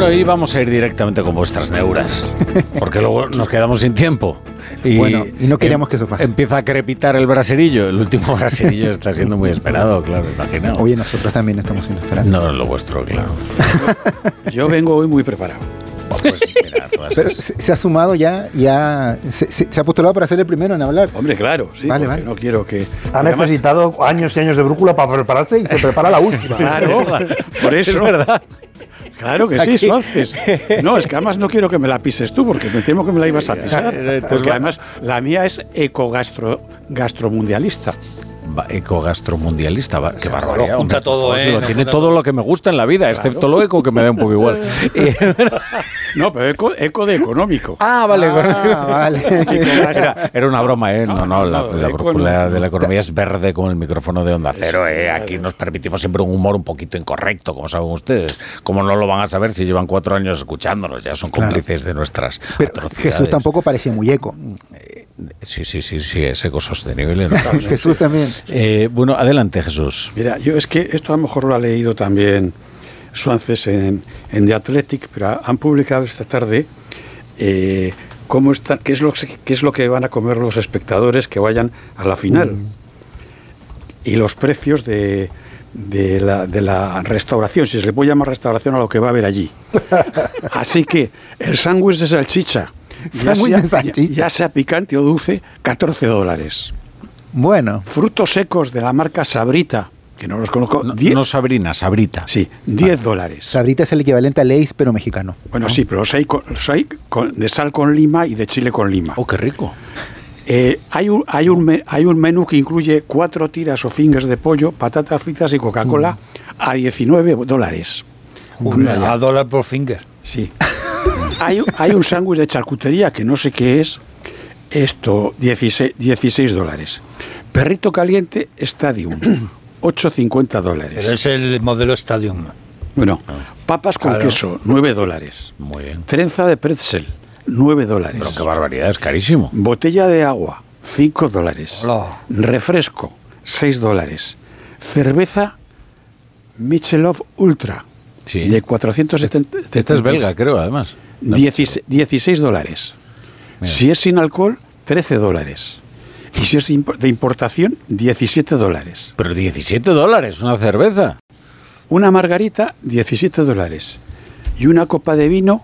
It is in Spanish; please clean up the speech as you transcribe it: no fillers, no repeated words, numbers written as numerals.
Bueno, y vamos a ir directamente con vuestras neuras, porque luego nos quedamos sin tiempo. Y no queríamos que eso pase. Empieza a crepitar el braserillo. El último braserillo está siendo muy esperado, claro, imagino. Oye, nosotros también estamos siendo esperados. No, lo vuestro, claro. Yo vengo hoy muy preparado. Pues mira, pero se ha sumado ya se ha postulado para ser el primero en hablar. Hombre, claro, sí, vale. No quiero que... Ha necesitado años y años de brújula para prepararse y se prepara la última. Claro, por eso. Es verdad. Claro que sí, Suances. No, es que además no quiero que me la pises tú, porque me temo que me la ibas a pisar. Porque además la mía es ecogastromundialista. Ecogastromundialista, qué barbaridad. Lo junta todo, tiene todo lo que me gusta en la vida, claro. Excepto lo eco, que me da un poco igual. No, pero eco de económico. Vale. Era una broma, ¿eh? No, la brújula de la economía es verde como el micrófono de Onda Cero, ¿eh? Aquí nos permitimos siempre un humor un poquito incorrecto, como saben ustedes. Como no lo van a saber si llevan 4 años escuchándonos, ya son cómplices de nuestras atrocidades. Jesús tampoco parecía muy eco. Sí, es ecosostenible. ¿No? Jesús también. Bueno, adelante, Jesús. Mira, yo es que esto a lo mejor lo ha leído también Suances en The Athletic, pero han publicado esta tarde cómo están, qué es lo que van a comer los espectadores que vayan a la final y los precios de la restauración, si se le puede llamar restauración a lo que va a haber allí. Así que el sándwich de salchicha, ya sea picante o dulce, $14. Bueno. Frutos secos de la marca Sabrita, que no los conozco. No Sabrina, Sabrita. Sí, $10. Sabrita es el equivalente a Lay's, pero mexicano. Bueno, ¿no? Sí, pero los hay de sal con lima y de chile con lima. ¡Oh, qué rico! Hay un menú que incluye 4 tiras o fingers de pollo, patatas fritas y Coca-Cola a $19. A $1 por finger. Sí. Hay un sándwich de charcutería que no sé qué es. Esto, $16. Perrito caliente Stadium, $8.50. Pero es el modelo Stadium. Bueno, papas con queso, $9. Muy bien. Trenza de pretzel, $9. Pero qué barbaridad, es carísimo. Botella de agua, $5. Hola. Refresco, $6. Cerveza Michelob Ultra, sí. De 470. Esta es belga, creo, además. $16. Mira. Si es sin alcohol, $13. Y si es de importación, $17. Pero $17, una cerveza. Una margarita, $17. Y una copa de vino,